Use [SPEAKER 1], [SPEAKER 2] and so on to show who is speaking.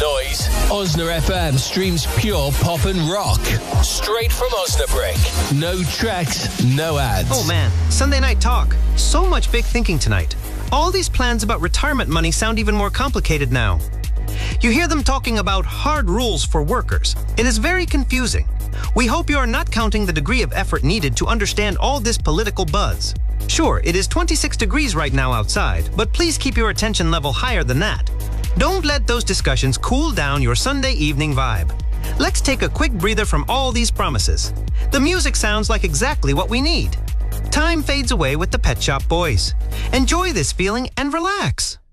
[SPEAKER 1] noise. Osna FM streams pure pop and rock. Straight from Osnabrück. No tracks, no ads.
[SPEAKER 2] Oh man, Sunday Night Talk. So much big thinking tonight. All these plans about retirement money sound even more complicated now. You hear them talking about hard rules for workers. It is very confusing. We hope you are not counting the degree of effort needed to understand all this political buzz. Sure, it is 26 degrees right now outside, but please keep your attention level higher than that. Don't let those discussions cool down your Sunday evening vibe. Let's take a quick breather from all these promises. The music sounds like exactly what we need. Time fades away with the Pet Shop Boys. Enjoy this feeling and relax.